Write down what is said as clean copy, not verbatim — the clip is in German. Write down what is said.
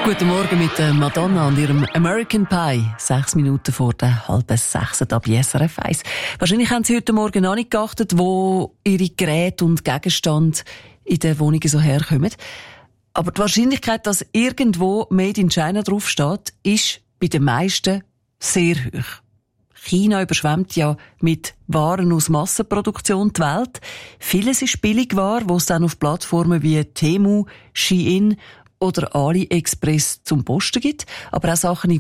Guten Morgen mit Madonna und ihrem American Pie. 6 Minuten vor der 5:30 ab SRF 1. Wahrscheinlich haben Sie heute Morgen auch nicht geachtet, wo Ihre Geräte und Gegenstände in den Wohnungen so herkommen. Aber die Wahrscheinlichkeit, dass irgendwo Made in China draufsteht, ist bei den meisten sehr hoch. China überschwemmt ja mit Waren aus Massenproduktion die Welt. Vieles ist Billigware, wo es dann auf Plattformen wie Temu, Shein oder AliExpress zum Posten gibt. Aber auch Sachen in